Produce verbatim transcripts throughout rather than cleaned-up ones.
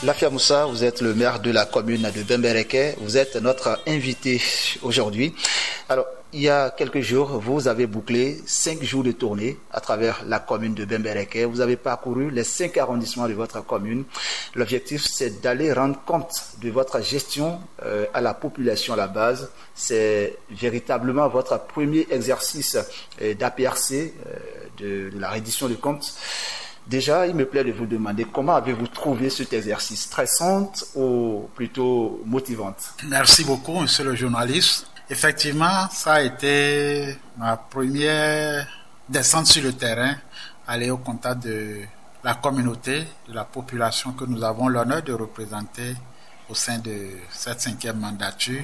Lafia Moussa, vous êtes le maire de la commune de Bembereke. Vous êtes notre invité aujourd'hui. Alors, il y a quelques jours, vous avez bouclé cinq jours de tournée à travers la commune de Bembereke. Vous avez parcouru les cinq arrondissements de votre commune. L'objectif, c'est d'aller rendre compte de votre gestion euh, à la population à la base. C'est véritablement votre premier exercice euh, d'A P R C, euh, de, de la reddition de comptes. Déjà, il me plaît de vous demander comment avez-vous trouvé cet exercice, stressante ou plutôt motivante? Merci beaucoup, monsieur le journaliste. Effectivement, ça a été ma première descente sur le terrain, aller au contact de la communauté, de la population que nous avons l'honneur de représenter au sein de cette cinquième mandature.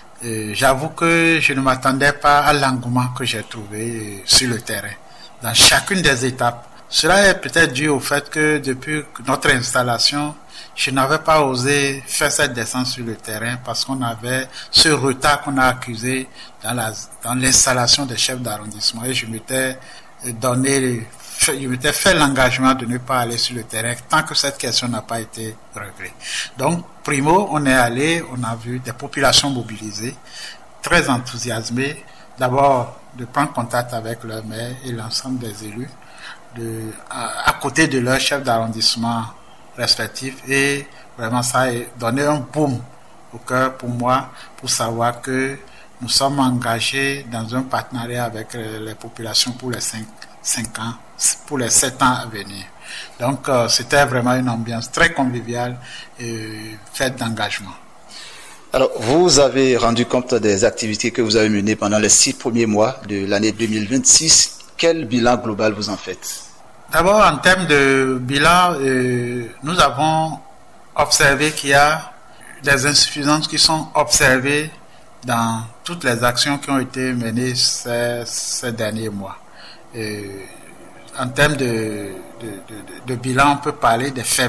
Et j'avoue que je ne m'attendais pas à l'engouement que j'ai trouvé sur le terrain, dans chacune des étapes. Cela est peut-être dû au fait que depuis notre installation, je n'avais pas osé faire cette descente sur le terrain parce qu'on avait ce retard qu'on a accusé dans la, dans l'installation des chefs d'arrondissement et je m'étais donné, je m'étais fait l'engagement de ne pas aller sur le terrain tant que cette question n'a pas été réglée. Donc, primo, on est allé, on a vu des populations mobilisées, très enthousiasmées. D'abord, de prendre contact avec leur maire et l'ensemble des élus. De, à, à côté de leurs chefs d'arrondissement respectifs et vraiment ça a donné un boom au cœur pour moi pour savoir que nous sommes engagés dans un partenariat avec les populations pour les cinq, cinq ans, pour les sept ans à venir. Donc euh, c'était vraiment une ambiance très conviviale et faite d'engagement. Alors, vous avez rendu compte des activités que vous avez menées pendant les six premiers mois de l'année deux mille vingt-six. Quel bilan global vous en faites? D'abord, en termes de bilan, euh, nous avons observé qu'il y a des insuffisances qui sont observées dans toutes les actions qui ont été menées ces, ces derniers mois. Euh, en termes de, de, de, de bilan, on peut parler des faiblesses